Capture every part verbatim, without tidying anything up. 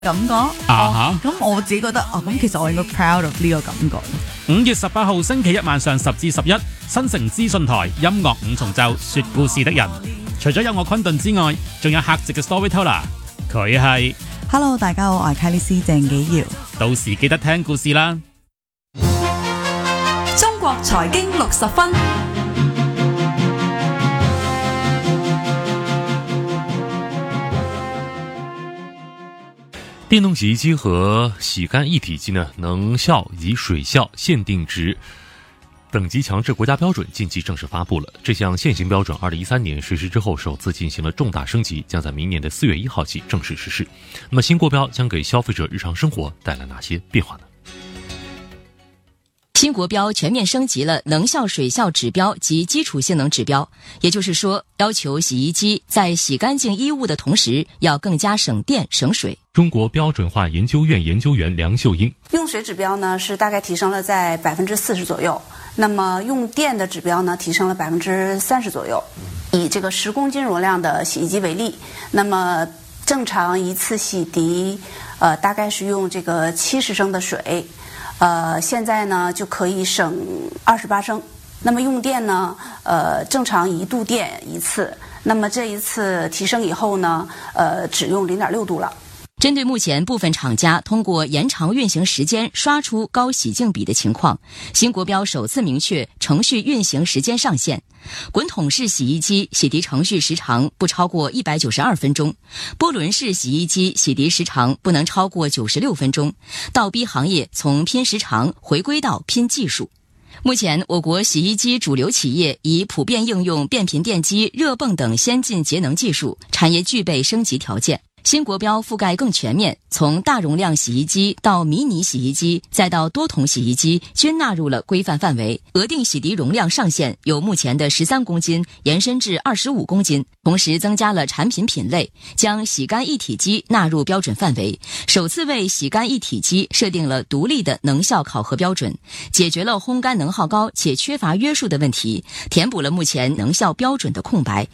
感覺啊咁、哦、我自己覺得哦，咁其實我應該 proud of 呢個感覺。 五月十八號星期一晚上十至十一，新城資訊台音樂五重奏說故事的人，除咗有我昆頓之外，仲有客席嘅 storyteller， 佢係 Hello 大家好，我係 Kylie C 鄭紀瑤， 到時記得聽故事啦。 中國財經六十分。 电动洗衣机和洗干一体机呢，能效以及水效限定值等级强制国家标准近期正式发布了。这项现行标准二零一三年实施之后，首次进行了重大升级，将在明年的四月一号起正式实施。那么新国标将给消费者日常生活带来哪些变化呢？ 新国标全面升级了能效水效指标及基础性能指标，也就是说，要求洗衣机在洗干净衣物的同时，要更加省电省水。 中国标准化研究院研究员梁秀英， 用水指标呢是大概提升了在百分之四十左右，那么用电的指标呢提升了百分之三十左右。以这个十公斤容量的洗衣机为例，那么正常一次洗涤，呃，大概是用这个七十升的水。呃，现在呢就可以省二十八升。那么用电呢，呃，正常一度电一次，那么这一次提升以后呢，呃，只用零点六度了。 针对目前部分厂家通过延长运行时间刷出高洗净比的情况，新国标首次明确程序运行时间上限。滚筒式洗衣机洗涤程序时长不超过一百九十二分钟，波轮式洗衣机洗涤时长不能超过九十六分钟。倒逼行业从拼时长回归到拼技术。目前，我国洗衣机主流企业已普遍应用变频电机、热泵等先进节能技术，产业具备升级条件。新国标覆盖更全面，从大容量洗衣机到迷你洗衣机，再到多筒洗衣机，均纳入了规范范围。额定洗涤容量上限由目前的十三公斤延伸至二十五公斤，同时增加了产品品类，将洗干一体机纳入标准范围，首次为洗干一体机设定了独立的能效考核标准，解决了烘干能耗高且缺乏约束的问题，填补了目前能效标准的空白。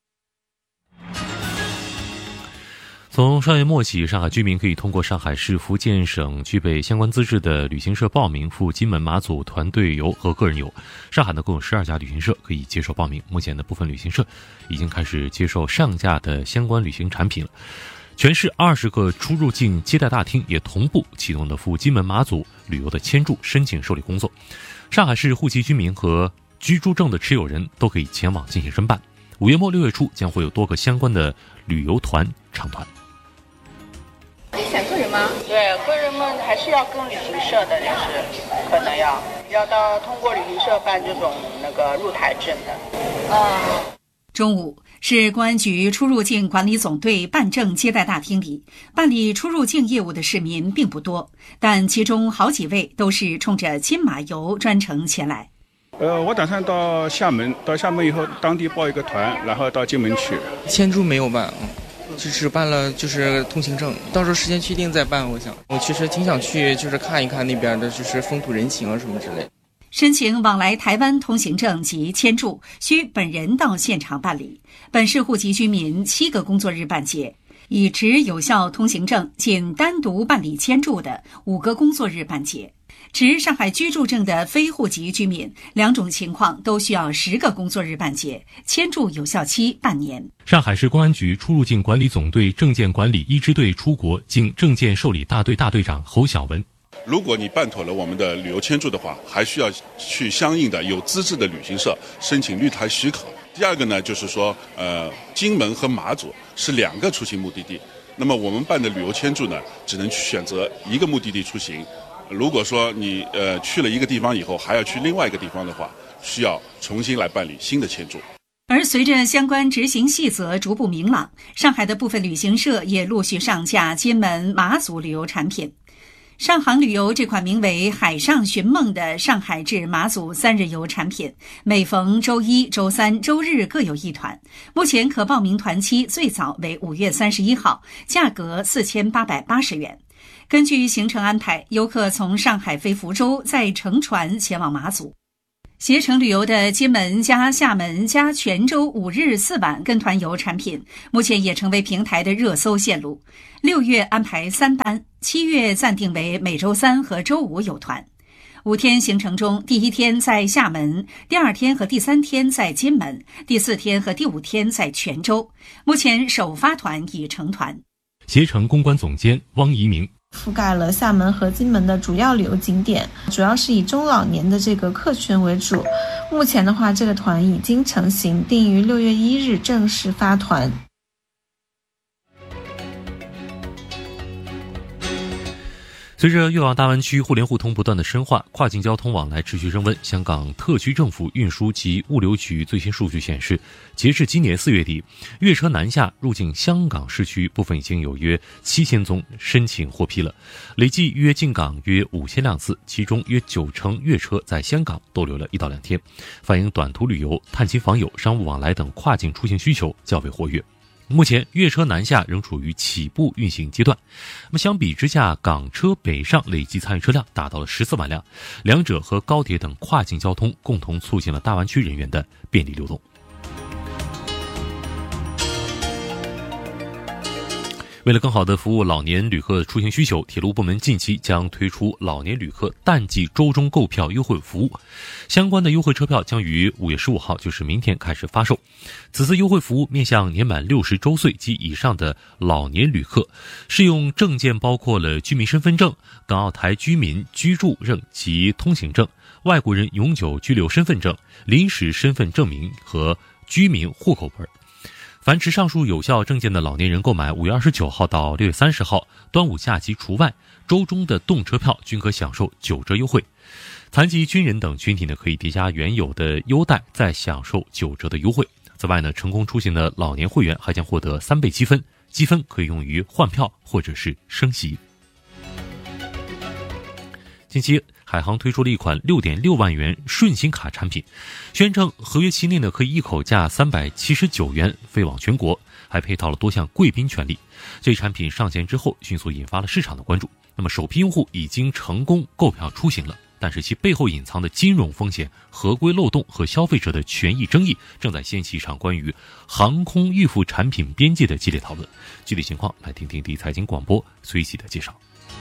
从上月末起，上海居民可以通过上海市福建省具备相关资质的旅行社报名赴金门马祖团队游和个人游。上海呢共有十二家旅行社可以接受报名，目前的部分旅行社已经开始接受上架的相关旅行产品了。全市二十个出入境接待大厅也同步启动了赴金门马祖旅游的签注申请受理工作。上海市户籍居民和居住证的持有人都可以前往进行申办。五月末六月初将会有多个相关的旅游团长团。 可以选个人吗？对，个人们还是要跟旅行社的，就是可能要要到通过旅行社办这种那个入台证的。 啊、嗯。中午，市公安局出入境管理总队办证接待大厅里，办理出入境业务的市民并不多，但其中好几位都是冲着金马游专程前来。 呃，我打算到厦门，到厦门以后当地报一个团，然后到金门去。 签注没有办。就只办了就是通行证，到时候时间确定再办。我想我其实挺想去就是看一看那边的就是风土人情啊什么之类。 申请往来台湾通行证及签注需本人到现场办理，本市户籍居民七个工作日办结，已持有效通行证仅单独办理签注的五个工作日办结。持上海居住证的非户籍居民，两种情况都需要十个工作日办结，签注有效期半年。 上海市公安局出入境管理总队证件管理一支队出国经证件受理大队大队长侯晓文。 如果你办妥了我们的旅游签注的话，还需要去相应的有资质的旅行社申请绿台许可。第二个呢，就是说，呃，金门和马祖是两个出行目的地，那么我们办的旅游签注呢，只能去选择一个目的地出行。如果说你呃去了一个地方以后还要去另外一个地方的话，需要重新来办理新的签注。 而随着相关执行细则逐步明朗，上海的部分旅行社也陆续上架金门、马祖旅游产品。上航旅游这款名为海上寻梦的上海至马祖三日游产品，每逢周一、周三、周日各有一团，目前可报名团期最早为五月三十一号，价格四千八百八十元。根据行程安排，游客从上海飞福州，再乘船前往马祖。 携程旅游的金门加厦门加泉州五日四晚跟团游产品，目前也成为平台的热搜线路。六月安排三班，七月暂定为每周三和周五有团。五天行程中，第一天在厦门，第二天和第三天在金门，第四天和第五天在泉州。目前首发团已成团。 携程公关总监汪怡明。 覆盖了厦门和金门的主要旅游景点，主要是以中老年的这个客群为主。目前的话，这个团已经成型，定于六月一日正式发团。 随着粤港大湾区互联互通不断的深化，跨境交通往来持续升温。香港特区政府运输及物流局最新数据显示，截至今年四月底，粤车南下入境香港市区部分已经有约七千宗申请获批了，累计约进港约五千辆次，其中约九成粤车在香港逗留了一到两天，反映短途旅游、探亲访友、商务往来等跨境出行需求较为活跃。目前粤车南下仍处于起步运行阶段，那么相比之下，港车北上累计参与车辆达到了十四万辆，两者和高铁等跨境交通共同促进了大湾区人员的便利流动。为了更好地服务老年旅客的出行需求，铁路部门近期将推出老年旅客淡季周中购票优惠服务。相关的优惠车票将于五月十五号，就是明天开始发售。此次优惠服务面向年满六十周岁及以上的老年旅客，适用证件包括了居民身份证、港澳台居民居住证及通行证、外国人永久居留身份证、临时身份证明和居民户口本。凡持上述有效证件的老年人购买五月二十九号到六月三十号端午假期除外周中的动车票均可享受九折优惠。残疾军人等群体呢，可以叠加原有的优待，再享受九折的优惠。此外呢，成功出行的老年会员还将获得三倍积分，积分可以用于换票或者是升级。近期海航推出了一款 六点六万元顺心卡产品，宣称合约期内呢可以一口价三百七十九元飞往全国，还配套了多项贵宾权利。这一产品上线之后迅速引发了市场的关注。那么首批用户已经成功购票出行了，但是其背后隐藏的金融风险、合规漏洞和消费者的权益争议正在掀起一场关于航空预付产品边界的激烈讨论。具体情况来听听第一财经广播随喜的介绍。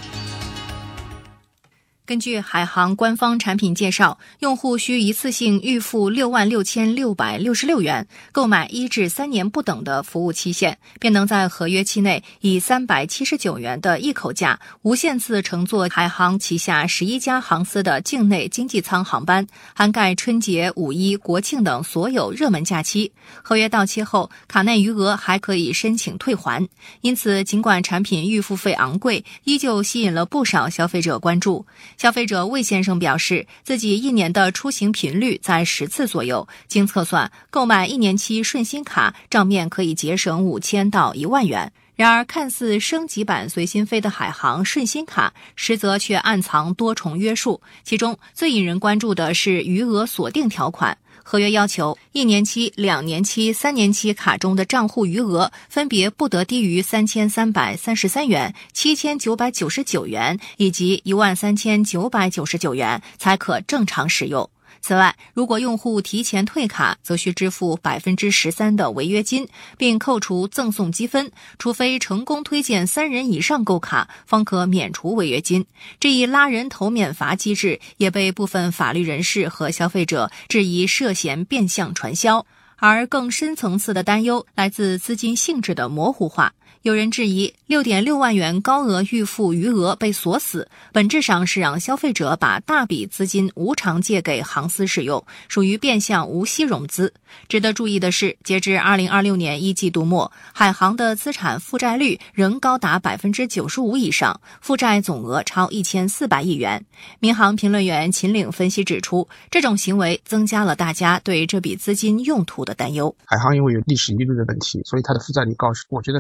根据海航官方产品介绍，用户需一次性预付六万六千六百六十六元，购买一至三年不等的服务期限，便能在合约期内以三百七十九元的一口价，无限次乘坐海航旗下十一家航司的境内经济舱航班，涵盖春节、五一、国庆等所有热门假期。合约到期后，卡内余额还可以申请退还。因此，尽管产品预付费昂贵，依旧吸引了不少消费者关注。消费者魏先生表示，自己一年的出行频率在十次左右，经测算，购买一年期顺心卡，账面可以节省五千到一万元。然而，看似升级版随心飞的海航顺心卡，实则却暗藏多重约束，其中最引人关注的是余额锁定条款。合约要求一年期、两年期、三年期卡中的账户余额分别不得低于三千三百三十三元、七千九百九十九元以及一万三千九百九十九元，才可正常使用。此外，如果用户提前退卡，则需支付百分之十三的违约金，并扣除赠送积分，除非成功推荐三人以上购卡，方可免除违约金。这一拉人头免罚机制也被部分法律人士和消费者质疑涉嫌变相传销。而更深层次的担忧来自资金性质的模糊化。有人质疑 六点六万元高额预付余额被锁死，本质上是让消费者把大笔资金无偿借给航司使用，属于变相无息融资。值得注意的是，截至二零二六年一季度末，海航的资产负债率仍高达 百分之九十五 以上，负债总额超一千四百亿元。民航评论员秦岭分析指出，这种行为增加了大家对这笔资金用途的担忧。 海航因为有历史利率的问题，所以它的负债率高，我觉得是正常。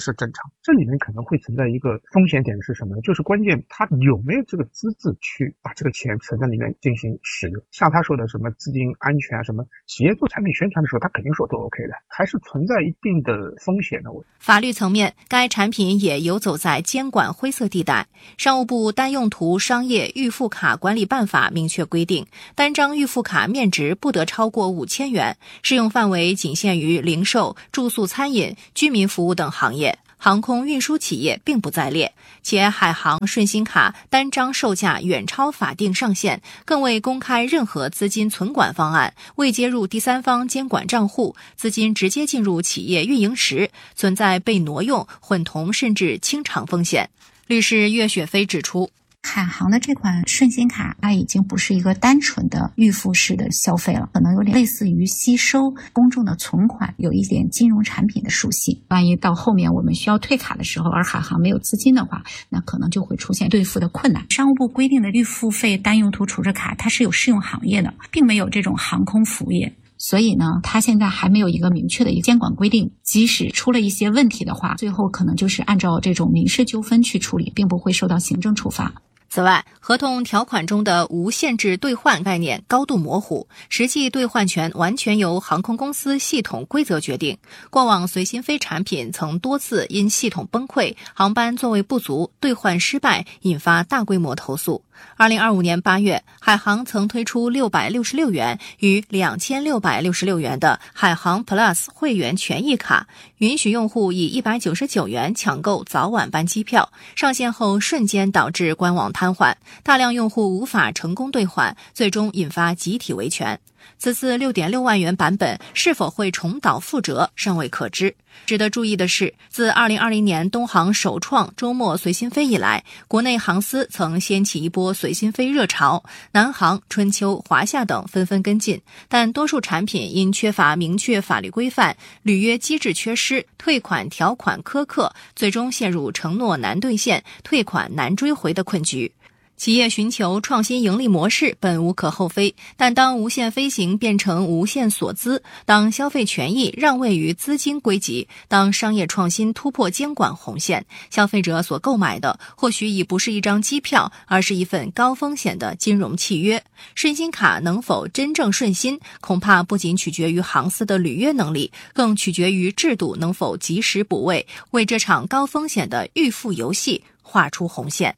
这里面可能会存在一个风险点是什么呢？就是关键他有没有这个资质去把这个钱存在里面进行使用。像他说的什么资金安全啊，什么企业做产品宣传的时候，他肯定说都 OK 的，还是存在一定的风险的。 法律层面，该产品也游走在监管灰色地带。商务部单用途商业预付卡管理办法明确规定，单张预付卡面值不得超过五千元，适用范围仅限于零售、住宿、餐饮、居民服务等行业。航空运输企业并不在列，且海航顺心卡单张售价远超法定上限，更未公开任何资金存管方案，未接入第三方监管账户，资金直接进入企业运营时，存在被挪用、混同甚至清偿风险。律师岳雪飞指出， 海航的这款顺心卡，它已经不是一个单纯的预付式的消费了，可能有点类似于吸收公众的存款，有一点金融产品的属性。万一到后面我们需要退卡的时候，而海航没有资金的话，那可能就会出现兑付的困难。商务部规定的预付费单用途储值卡，它是有适用行业的，并没有这种航空服务业。所以呢，它现在还没有一个明确的一个监管规定，即使出了一些问题的话，最后可能就是按照这种民事纠纷去处理，并不会受到行政处罚。 此外，合同条款中的无限制兑换概念高度模糊，实际兑换权完全由航空公司系统规则决定。过往随心飞产品曾多次因系统崩溃、航班座位不足、兑换失败引发大规模投诉。二零二五年八月，海航曾推出六百六十六元与两千六百六十六元的海航 Plus 会员权益卡，允许用户以一百九十九元抢购早晚班机票，上线后瞬间导致官网瘫痪，大量用户无法成功兑换，最终引发集体维权。此次 六点六万元版本是否会重蹈覆辙尚未可知。值得注意的是，自二零二零年东航首创周末随心飞以来，国内航司曾掀起一波随心飞热潮，南航、春秋、华夏等纷纷跟进，但多数产品因缺乏明确法律规范、履约机制缺失、退款条款苛刻，最终陷入承诺难兑现、退款难追回的困局。企业寻求创新盈利模式本无可厚非，但当无限飞行变成无限所资，当消费权益让位于资金归集，当商业创新突破监管红线，消费者所购买的或许已不是一张机票，而是一份高风险的金融契约。顺心卡能否真正顺心，恐怕不仅取决于航司的履约能力，更取决于制度能否及时补位，为这场高风险的预付游戏画出红线。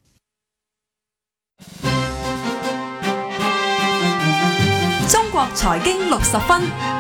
中國財經六十分。